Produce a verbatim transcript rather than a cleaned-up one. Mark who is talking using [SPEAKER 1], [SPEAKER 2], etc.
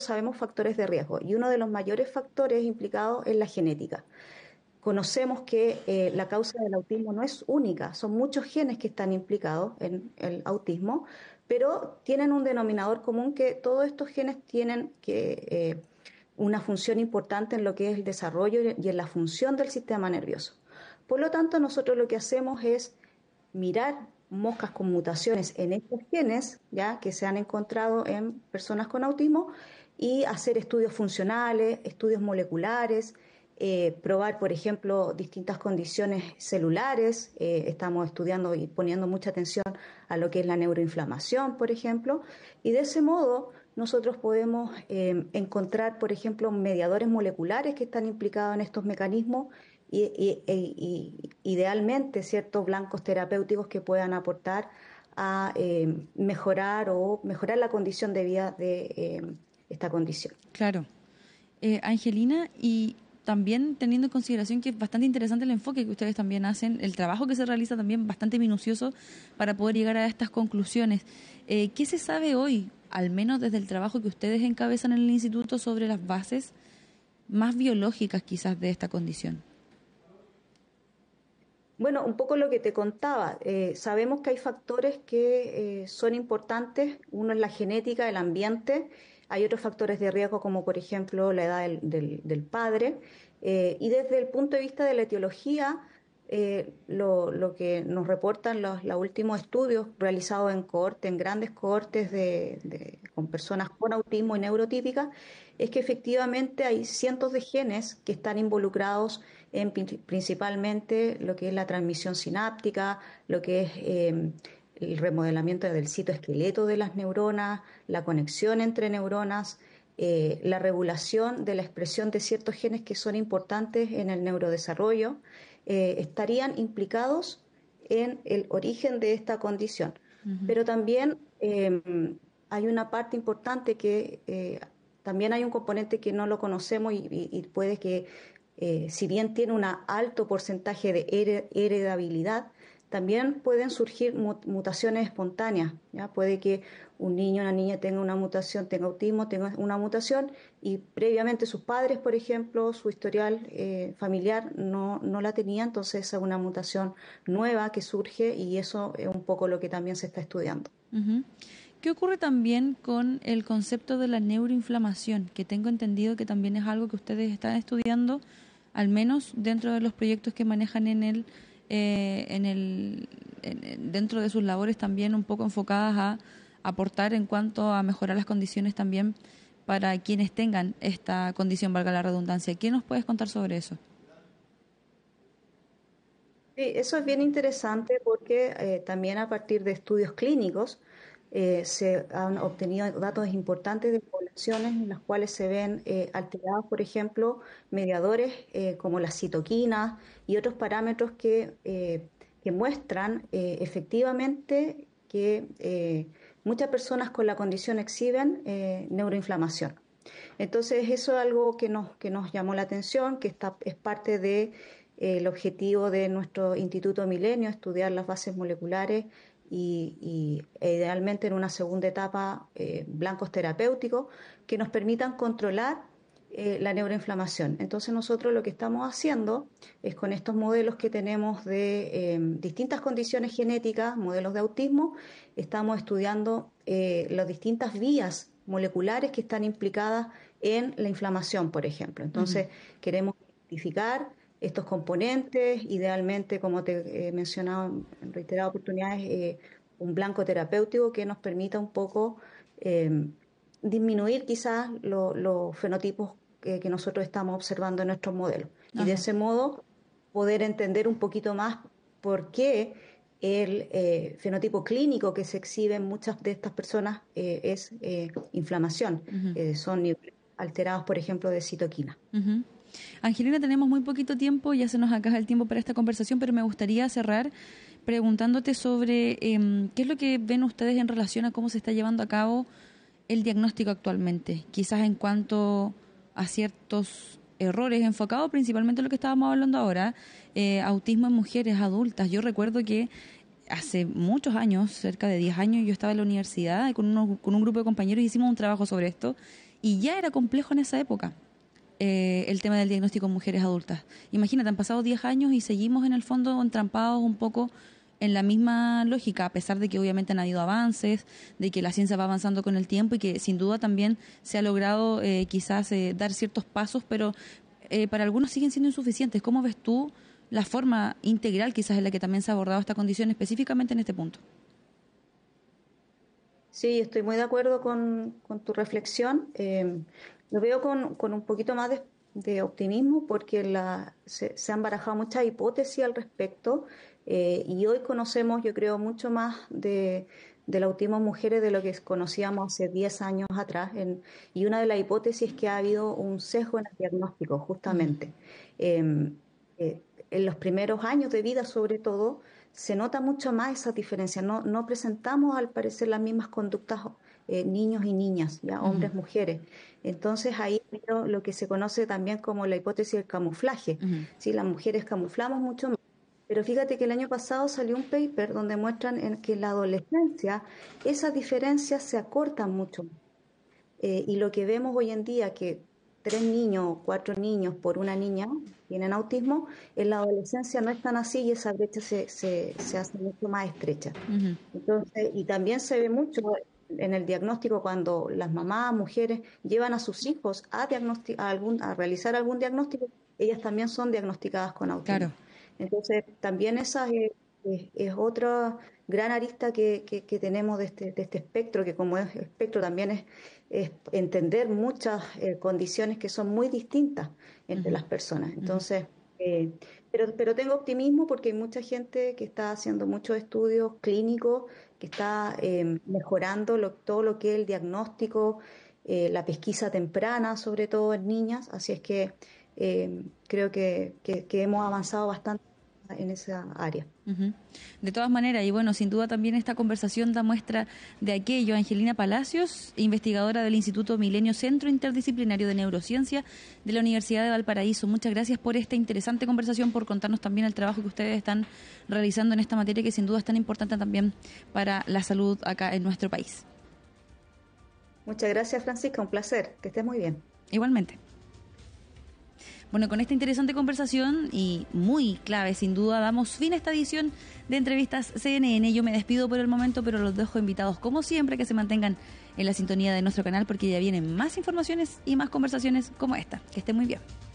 [SPEAKER 1] sabemos factores de riesgo y uno de los mayores factores implicados es la genética. Conocemos que eh, la causa del autismo no es única, son muchos genes que están implicados en el autismo, pero tienen un denominador común que todos estos genes tienen que, eh, una función importante en lo que es el desarrollo y en la función del sistema nervioso. Por lo tanto, nosotros lo que hacemos es mirar moscas con mutaciones en estos genes, ya que se han encontrado en personas con autismo, y hacer estudios funcionales, estudios moleculares, eh, probar, por ejemplo, distintas condiciones celulares. Eh, estamos estudiando y poniendo mucha atención a lo que es la neuroinflamación, por ejemplo, y de ese modo nosotros podemos eh, encontrar, por ejemplo, mediadores moleculares que están implicados en estos mecanismos y, y, y, y idealmente ciertos blancos terapéuticos que puedan aportar a eh, mejorar o mejorar la condición de vida de eh, esta condición.
[SPEAKER 2] Claro. Eh, Angelina, y también teniendo en consideración que es bastante interesante el enfoque que ustedes también hacen, el trabajo que se realiza también bastante minucioso para poder llegar a estas conclusiones. Eh, ¿Qué se sabe hoy, al menos desde el trabajo que ustedes encabezan en el instituto, sobre las bases más biológicas quizás de esta condición?
[SPEAKER 1] Bueno, un poco lo que te contaba. Eh, sabemos que hay factores que eh, son importantes. Uno es la genética, el ambiente. Hay otros factores de riesgo como, por ejemplo, la edad del, del, del padre. Eh, y desde el punto de vista de la etiología, eh, lo, lo que nos reportan los, los últimos estudios realizados en cohorte, en grandes cohortes de, de, con personas con autismo y neurotípicas, es que efectivamente hay cientos de genes que están involucrados en principalmente lo que es la transmisión sináptica, lo que es eh, el remodelamiento del citoesqueleto de las neuronas, la conexión entre neuronas, eh, la regulación de la expresión de ciertos genes que son importantes en el neurodesarrollo, eh, estarían implicados en el origen de esta condición. Uh-huh. Pero también eh, hay una parte importante que eh, también hay un componente que no lo conocemos y, y, y puede que, eh, si bien tiene un alto porcentaje de heredabilidad, también pueden surgir mutaciones espontáneas, ¿ya? Puede que un niño o una niña tenga una mutación, tenga autismo, tenga una mutación y previamente sus padres, por ejemplo, su historial eh, familiar no, no la tenía, entonces es una mutación nueva que surge y eso es un poco lo que también se está estudiando.
[SPEAKER 2] Uh-huh. ¿Qué ocurre también con el concepto de la neuroinflamación? Que tengo entendido que también es algo que ustedes están estudiando, al menos dentro de los proyectos que manejan en el Eh, en el en, dentro de sus labores también un poco enfocadas a aportar en cuanto a mejorar las condiciones también para quienes tengan esta condición, valga la redundancia. ¿Qué nos puedes contar sobre eso?
[SPEAKER 1] Sí, eso es bien interesante porque eh, también a partir de estudios clínicos eh, se han obtenido datos importantes de poblaciones en las cuales se ven eh, alterados, por ejemplo, mediadores eh, como las citoquinas y otros parámetros que, eh, que muestran eh, efectivamente que eh, muchas personas con la condición exhiben eh, neuroinflamación. Entonces eso es algo que nos, que nos llamó la atención, que está, es parte de eh, el objetivo de nuestro Instituto Milenio, estudiar las bases moleculares y, y e idealmente en una segunda etapa eh, blancos terapéuticos que nos permitan controlar eh, la neuroinflamación. Entonces nosotros lo que estamos haciendo es con estos modelos que tenemos de eh, distintas condiciones genéticas, modelos de autismo, estamos estudiando eh, las distintas vías moleculares que están implicadas en la inflamación, por ejemplo. Entonces uh-huh. queremos identificar estos componentes, idealmente, como te he mencionado en reiteradas oportunidades, eh, un blanco terapéutico que nos permita un poco eh, disminuir quizás los lo fenotipos que, que nosotros estamos observando en nuestros modelos. Ajá. Y de ese modo poder entender un poquito más por qué el eh, fenotipo clínico que se exhibe en muchas de estas personas eh, es eh, inflamación. Uh-huh. Eh, son alterados, por ejemplo, de citoquina.
[SPEAKER 2] Uh-huh. Angelina, tenemos muy poquito tiempo, ya se nos acaba el tiempo para esta conversación, pero me gustaría cerrar preguntándote sobre eh, qué es lo que ven ustedes en relación a cómo se está llevando a cabo el diagnóstico actualmente, quizás en cuanto a ciertos errores enfocados principalmente en lo que estábamos hablando ahora, eh, autismo en mujeres adultas. Yo recuerdo que hace muchos años, cerca de diez años, yo estaba en la universidad con, unos, con un grupo de compañeros y hicimos un trabajo sobre esto y ya era complejo en esa época eh, el tema del diagnóstico en mujeres adultas. Imagínate, han pasado diez años y seguimos en el fondo entrampados un poco en la misma lógica, a pesar de que obviamente han habido avances, de que la ciencia va avanzando con el tiempo y que sin duda también se ha logrado eh, quizás eh, dar ciertos pasos, pero eh, para algunos siguen siendo insuficientes. ¿Cómo ves tú la forma integral quizás en la que también se ha abordado esta condición específicamente en este punto?
[SPEAKER 1] Sí, estoy muy de acuerdo con, con tu reflexión. Eh, lo veo con, con un poquito más de, de optimismo porque la, se, se han barajado muchas hipótesis al respecto eh, y hoy conocemos, yo creo, mucho más de, del autismo en mujeres de lo que conocíamos hace diez años atrás. En- y una de las hipótesis es que ha habido un sesgo en el diagnóstico,
[SPEAKER 2] Mm,
[SPEAKER 1] justamente. Eh, eh, en los primeros años de vida, sobre todo, se nota mucho más esa diferencia. No, no presentamos, al parecer, las mismas conductas eh, niños y niñas, ya
[SPEAKER 2] ujú,
[SPEAKER 1] hombres, mujeres. Entonces ahí vino lo que se conoce también como la hipótesis del camuflaje.
[SPEAKER 2] ujú.
[SPEAKER 1] ¿Sí? Las mujeres camuflamos mucho más. Pero fíjate que el año pasado salió un paper donde muestran en que en la adolescencia esas diferencias se acortan mucho. Eh, y lo que vemos hoy en día, que tres niños o cuatro niños por una niña tienen autismo, en la adolescencia no es tan así y esa brecha se, se, se hace mucho más estrecha.
[SPEAKER 2] Ujú.
[SPEAKER 1] Entonces, y también se ve mucho en el diagnóstico cuando las mamás, mujeres, llevan a sus hijos a, diagnosti- a, algún, a realizar algún diagnóstico, ellas también son diagnosticadas con
[SPEAKER 2] Claro.
[SPEAKER 1] autismo. Entonces, también esa es, es- es otra gran arista que, que- que tenemos de este, de este espectro, que como es espectro también es, es entender muchas eh, condiciones que son muy distintas entre
[SPEAKER 2] Ujú,
[SPEAKER 1] las personas.
[SPEAKER 2] ujú.
[SPEAKER 1] Entonces, eh, pero, pero tengo optimismo porque hay mucha gente que está haciendo muchos estudios clínicos, que está eh, mejorando lo- todo lo que es el diagnóstico, eh, la pesquisa temprana, sobre todo en niñas. Así es que eh, creo que, que- que hemos avanzado bastante en esa área.
[SPEAKER 2] Ujú. De todas maneras, y bueno, sin duda también esta conversación da muestra de aquello. Angelina Palacios, investigadora del Instituto Milenio Centro Interdisciplinario de Neurociencia de la Universidad de Valparaíso. Muchas gracias por esta interesante conversación, por contarnos también el trabajo que ustedes están realizando en esta materia que sin duda es tan importante también para la salud acá en nuestro país.
[SPEAKER 1] Muchas gracias, Francisca. Un placer. Que estés muy bien.
[SPEAKER 2] Igualmente. Bueno, con esta interesante conversación y muy clave, sin duda, damos fin a esta edición de Entrevistas C N N. Yo me despido por el momento, pero los dejo invitados, como siempre, que se mantengan en la sintonía de nuestro canal porque ya vienen más informaciones y más conversaciones como esta. Que estén muy bien.